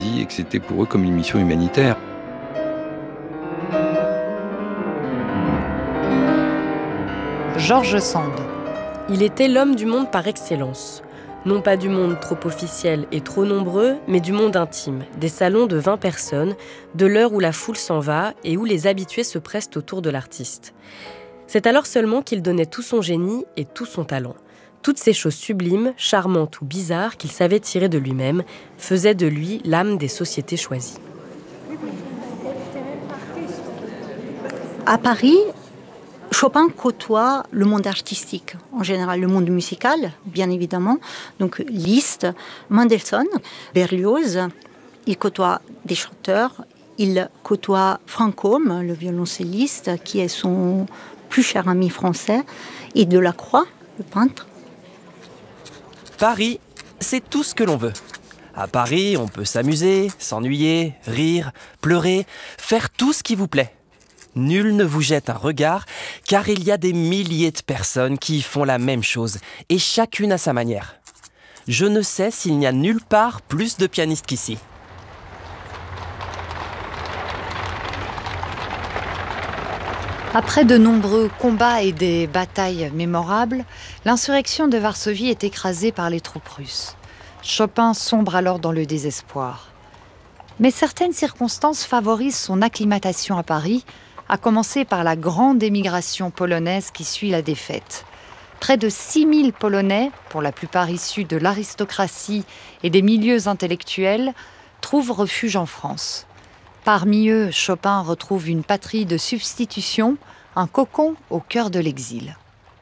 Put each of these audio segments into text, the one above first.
Et que c'était pour eux comme une mission humanitaire. George Sand. Il était l'homme du monde par excellence. Non pas du monde trop officiel et trop nombreux, mais du monde intime, des salons de 20 personnes, de l'heure où la foule s'en va et où les habitués se pressent autour de l'artiste. C'est alors seulement qu'il donnait tout son génie et tout son talent. Toutes ces choses sublimes, charmantes ou bizarres qu'il savait tirer de lui-même, faisaient de lui l'âme des sociétés choisies. À Paris, Chopin côtoie le monde artistique, en général le monde musical, bien évidemment. Donc Liszt, Mendelssohn, Berlioz, il côtoie des chanteurs, il côtoie Franck Homme, le violoncelliste, qui est son plus cher ami français, et Delacroix, le peintre. Paris, c'est tout ce que l'on veut. À Paris, on peut s'amuser, s'ennuyer, rire, pleurer, faire tout ce qui vous plaît. Nul ne vous jette un regard, car il y a des milliers de personnes qui y font la même chose, et chacune à sa manière. Je ne sais s'il n'y a nulle part plus de pianistes qu'ici. Après de nombreux combats et des batailles mémorables, l'insurrection de Varsovie est écrasée par les troupes russes. Chopin sombre alors dans le désespoir. Mais certaines circonstances favorisent son acclimatation à Paris, à commencer par la grande émigration polonaise qui suit la défaite. Près de 6000 Polonais, pour la plupart issus de l'aristocratie et des milieux intellectuels, trouvent refuge en France. Parmi eux, Chopin retrouve une patrie de substitution, un cocon au cœur de l'exil.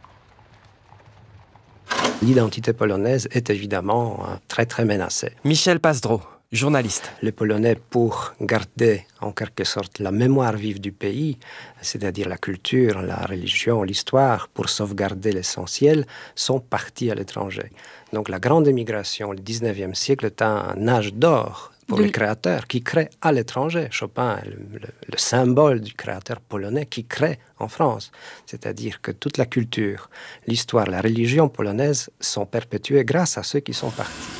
L'identité polonaise est évidemment très très menacée. Michel Pazdro, journaliste. Les Polonais, pour garder en quelque sorte la mémoire vive du pays, c'est-à-dire la culture, la religion, l'histoire, pour sauvegarder l'essentiel, sont partis à l'étranger. Donc la grande émigration, le 19e siècle, est un âge d'or pour les créateurs qui créent à l'étranger. Chopin est le symbole du créateur polonais qui crée en France. C'est-à-dire que toute la culture, l'histoire, la religion polonaise sont perpétuées grâce à ceux qui sont partis.